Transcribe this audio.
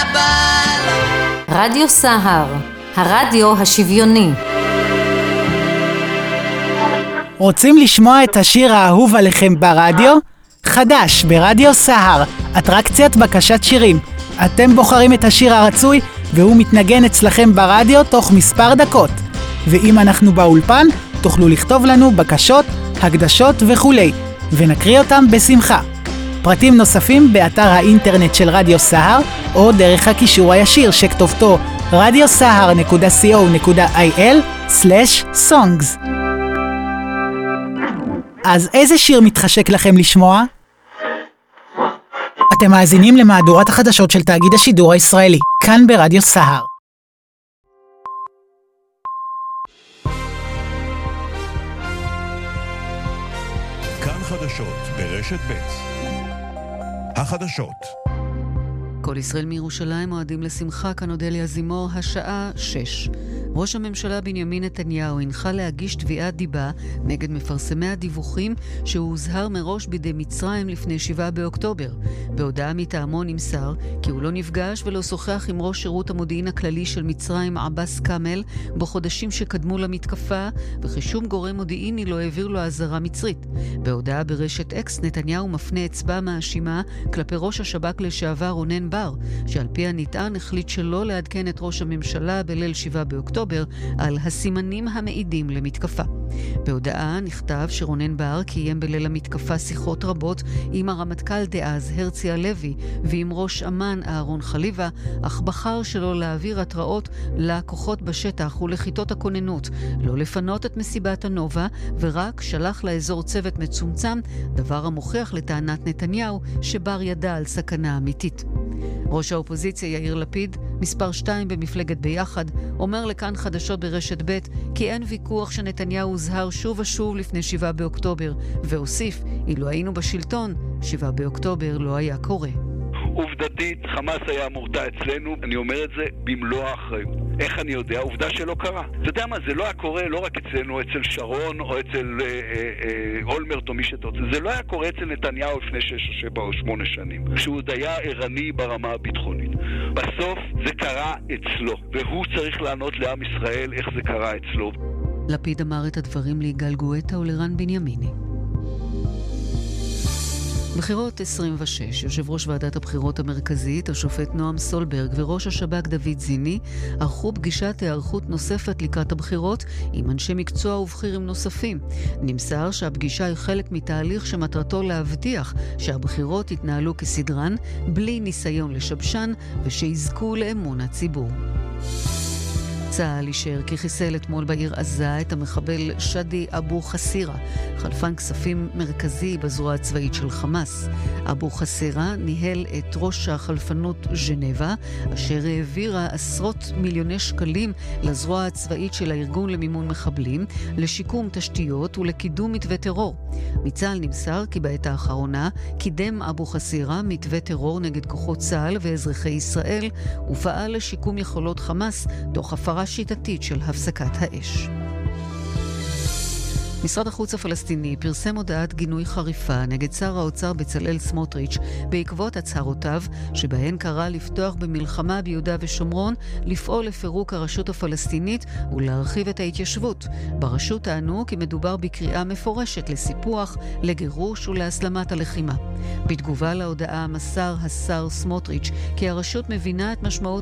אבל רדיו סהר, הרדיו השוויוני. רוצים לשמוע את השיר האהוב עליכם ברדיו? חדש ברדיו סהר, אטרקציית בקשת שירים. אתם בוחרים את השיר הרצוי והוא מתנגן אצלכם ברדיו תוך מספר דקות. ואם אנחנו באולפן, תוכלו לכתוב לנו בקשות, הקדשות וכולי, ונקריא אותם בשמחה. פרטים נוספים באתר האינטרנט של רדיו סהר, או דרך הקישור הישיר שכתובתו radiosahar.co.il/songs. אז איזה שיר מתחשק לכם לשמוע? אתם מאזינים למהדורת החדשות של תאגיד השידור הישראלי, כאן ברדיו סהר. כאן חדשות ברשת ב'. החדשות. כל ישראל מירושלים מועדים לשמחה, כאן אודליה זימור, השעה 6. ראש הממשלה בנימין נתניהו הנחה להגיש תביעת דיבה נגד מפרסמי הדיווחים שהוא הוזהר מראש בידי מצרים לפני 7 באוקטובר. בהודעה מטעמו נמסר כי הוא לא נפגש ולא שוחח עם ראש שירות המודיעין הכללי של מצרים עבאס קאמל בחודשים שקדמו למתקפה, וכי שום גורם מודיעיני לא העביר לו אזהרה מצרית. בהודעה ברשת אקס נתניהו מפנה אצבע מאשימה כלפי ראש השב"כ לשעבר רונן בר, שעל פי הנטען החליט שלא לעדכן את ראש הממשלה בליל 7 באוקטובר על הסימנים המעידים למתקפה. בהודעה נכתב שרונן בר קיים בליל המתקפה שיחות רבות עם הרמטכ"ל דאז הרצי הלוי ועם ראש אמ"ן אהרון חליבה, אך בחר שלא להעביר התראות לכוחות בשטח ולכיתות הכוננות, לא לפנות את מסיבת הנובה, ורק שלח לאזור צוות מצומצם, דבר המוכיח לטענת נתניהו שבר ידע על סכנה אמיתית. ראש האופוזיציה יאיר לפיד, מספר 2 במפלגת ביחד, אומר לכאן חדשות ברשת ב' כי אין ויכוח שנתניהו הוזהר שוב ושוב לפני 7 באוקטובר, והוסיף, אילו היינו בשלטון, 7 באוקטובר לא היה קורה. עובדתית, חמאס היה מורתע אצלנו, אני אומר את זה במלוא האחריות. איך אני יודע? עובדה שלא קרה. אתה יודע מה, זה לא היה קורה לא רק אצלנו, אצל שרון או אצל אולמרט או מי שתוצא. זה לא היה קורה אצל נתניהו לפני 6 או 7 או 8 שנים, כשהוא עוד היה ערני ברמה הביטחונית. בסוף זה קרה אצלו, והוא צריך לענות לעם ישראל איך זה קרה אצלו. לפיד אמר את הדברים ליגאל גואטה ולרן בנימיני. בחירות 26, יושב ראש ועדת הבחירות המרכזית, השופט נועם סולברג וראש השב"כ דוד זיני ערכו פגישת הערכות נוספת לקראת הבחירות עם אנשי מקצוע ובכירים נוספים. נמסר שהפגישה היא חלק מתהליך שמטרתו להבטיח שהבחירות יתנהלו כסדרן, בלי ניסיון לשבשן, ושיזכו לאמון הציבור. צה"ל אישר כי חיסל אתמול בעיר עזה את המחבל שדי אבו חסירה, חלפן כספים מרכזי בזרוע הצבאית של חמאס. אבו חסירה ניהל את ראש החלפנות ז'נבה, אשר העבירה עשרות מיליוני שקלים לזרוע הצבאית של הארגון למימון מחבלים, לשיקום תשתיות ולקידום מתווה טרור. מצה"ל נמסר כי בעת האחרונה קידם אבו חסירה מתווה טרור נגד כוחות צה"ל ואזרחי ישראל, ופעל לשיקום יכולות חמאס תוך הפרה שיטתית של הפסקת האש. משרד החוץ הפלסטיני פרסם הודעת גינוי חריפה נגד שר האוצר בצלאל סמוטריץ' בעקבות הצהרותיו שבהן קרא לפתוח במלחמה ביהודה ושומרון, לפעול לפירוק הרשות הפלסטינית ולהרחיב את ההתיישבות. ברשות טענו כי מדובר בקריאה מפורשת לסיפוח, לגירוש ולהסלמת הלחימה. בתגובה להודעה מסר השר סמוטריץ' כי הרשות מבינה את משמעות